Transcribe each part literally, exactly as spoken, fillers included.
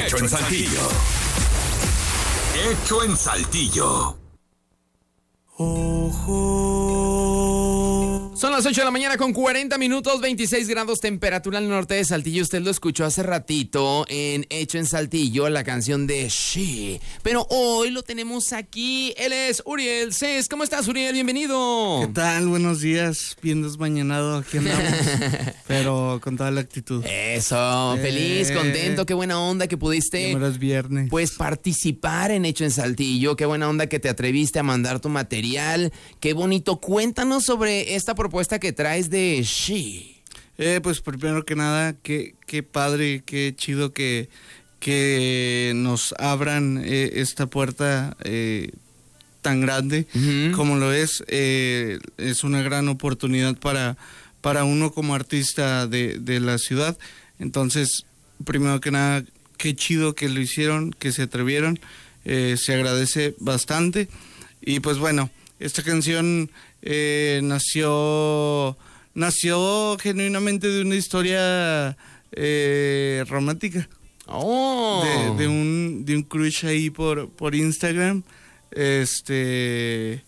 Hecho en Saltillo. Hecho en Saltillo. Ojo. Son las ocho de la mañana con cuarenta minutos, veintiséis grados temperatura al norte de Saltillo. Usted lo escuchó hace ratito en Hecho en Saltillo, la canción de She. Pero hoy lo tenemos aquí. Él es Uriel Cés. ¿Cómo estás, Uriel? Bienvenido. ¿Qué tal? Buenos días. Bien desmañanado. Aquí andamos. Pero con toda la actitud. Eso. Eh, feliz, contento. Qué buena onda que pudiste. Ahora es viernes. Pues participar en Hecho en Saltillo. Qué buena onda que te atreviste a mandar tu material. Qué bonito. Cuéntanos sobre esta propuesta que traes de She. Eh, pues primero que nada, qué, qué padre, qué chido que, que nos abran eh, esta puerta eh, tan grande uh-huh. como lo es. Eh, es una gran oportunidad para, para uno como artista de, de la ciudad. Entonces, primero que nada, qué chido que lo hicieron, que se atrevieron. Eh, se agradece bastante. Y pues bueno, esta canción eh, nació nació genuinamente de una historia eh, romántica. Oh. De, de un de un crush ahí por por Instagram. Este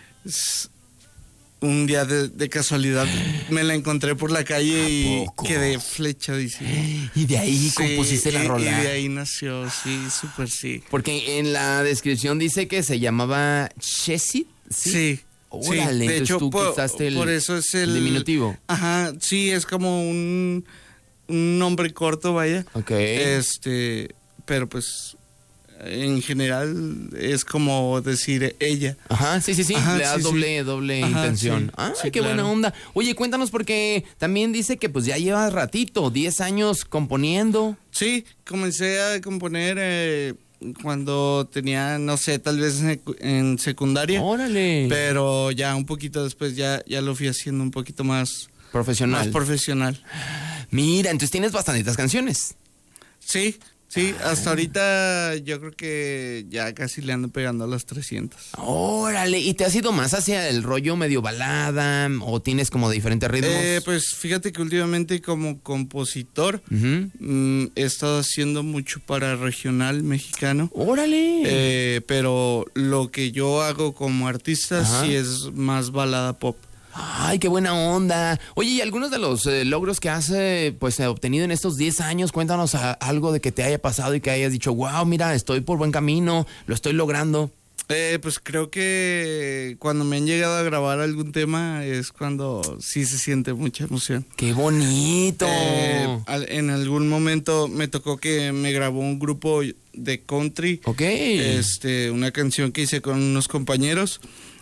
un día de, de casualidad me la encontré por la calle y quedé flechadísimo. Y de ahí sí, compusiste la y, rola. Y de ahí nació, sí, súper sí. Porque en la descripción dice que se llamaba Chessie. Sí. sí. Órale, sí, de hecho, tú por, quitaste el, por eso es el, el diminutivo. Ajá, sí, es como un, un nombre corto, vaya. Ok. Este, pero pues en general es como decir ella. Ajá, sí, sí, sí. Ajá, le das sí, doble, sí. doble Ajá, intención. Sí, ah, sí, qué claro. buena onda. Oye, cuéntanos porque también dice que pues ya llevas ratito, diez años componiendo. Sí, comencé a componer eh, cuando tenía, no sé, tal vez en secundaria. Órale. Pero ya un poquito después ya, ya lo fui haciendo un poquito más profesional. Más profesional. Mira, entonces tienes bastantitas canciones. Sí, sí, hasta ahorita yo creo que ya casi le ando pegando a las trescientas. Órale, ¿y te has ido más hacia el rollo medio balada o tienes como de diferentes ritmos? Eh, pues fíjate que últimamente como compositor uh-huh. mmm, he estado haciendo mucho para regional mexicano. Órale. Eh, pero lo que yo hago como artista Ajá. sí es más balada pop. Ay, qué buena onda. Oye, y algunos de los eh, logros que has eh, pues, eh, obtenido en estos diez años, cuéntanos a, algo de que te haya pasado y que hayas dicho, wow, mira, estoy por buen camino, lo estoy logrando. Eh, pues creo que cuando me han llegado a grabar algún tema es cuando sí se siente mucha emoción. ¡Qué bonito! Eh, al, en algún momento me tocó que me grabó un grupo de country. Ok. Este, una canción que hice con unos compañeros.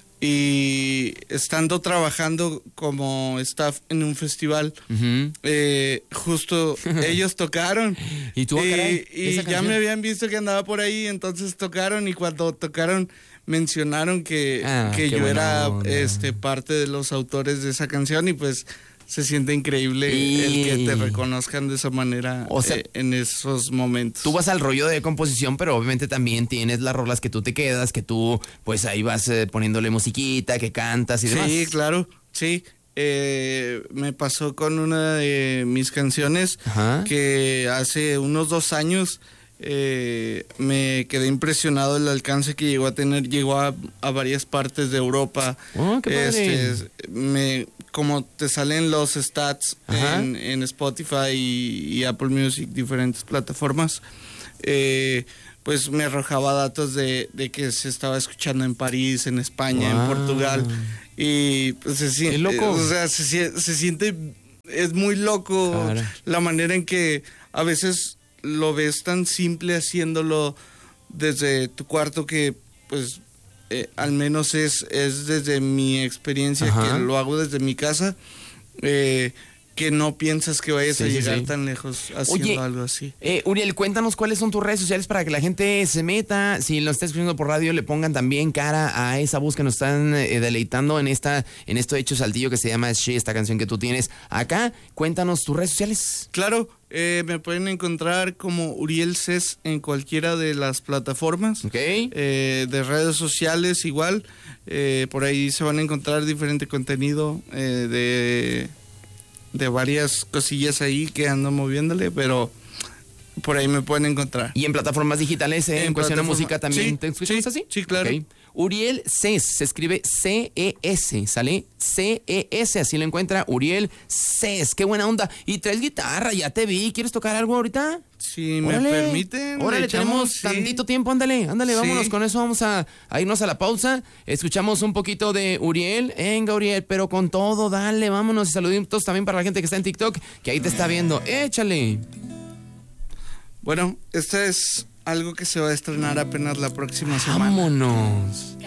Y estando trabajando como staff en un festival, uh-huh. eh, justo ellos tocaron. ¿Y tú, y, caray, y ya me habían visto que andaba por ahí, entonces tocaron y cuando tocaron mencionaron que, ah, que yo era onda. este parte de los autores de esa canción y pues se siente increíble y... el que te reconozcan de esa manera, o sea, eh, en esos momentos. Tú vas al rollo de composición, pero obviamente también tienes las rolas que tú te quedas, que tú pues ahí vas eh, poniéndole musiquita, que cantas y demás. Sí, claro, sí. Eh, me pasó con una de mis canciones Ajá. que hace unos dos años eh, me quedé impresionado del alcance que llegó a tener, llegó a, a varias partes de Europa. Oh, qué padre. Este, me, como te salen los stats en, en Spotify y, y Apple Music, diferentes plataformas, eh, pues me arrojaba datos de, de que se estaba escuchando en París, en España, wow. en Portugal. Y pues se siente, loco. o sea, se, se siente, es muy loco claro. la manera en que a veces lo ves tan simple haciéndolo desde tu cuarto que pues eh, al menos es, es desde mi experiencia Ajá. que lo hago desde mi casa, eh, que no piensas que vayas sí, a llegar sí. tan lejos haciendo Oye, algo así. Eh, Uriel, cuéntanos cuáles son tus redes sociales para que la gente se meta, si lo está escuchando por radio, le pongan también cara a esa voz que nos están eh, deleitando en esta en esto Hecho Saltillo que se llama She, esta canción que tú tienes acá. Cuéntanos tus redes sociales. Claro, eh, me pueden encontrar como Uriel Cés en cualquiera de las plataformas. Ok. Eh, de redes sociales igual, eh, por ahí se van a encontrar diferente contenido eh, de... de varias cosillas ahí que ando moviéndole, pero por ahí me pueden encontrar. Y en plataformas digitales, eh, en, en cuestión de música también, sí, ¿te escuchamos sí, así? Sí, claro. Okay. Uriel Ces, se escribe C E S, ¿sale? C E S, así lo encuentra Uriel Ces, qué buena onda. Y traes guitarra, ya te vi, ¿quieres tocar algo ahorita? Si me permiten. Órale, tenemos sí. tantito tiempo, ándale, ándale, sí. vámonos con eso, vamos a, a irnos a la pausa. Escuchamos un poquito de Uriel, venga Uriel, pero con todo, dale, vámonos. Y saluditos también para la gente que está en TikTok, que ahí te está viendo, échale. Bueno, esta es algo que se va a estrenar apenas la próxima semana. Vámonos.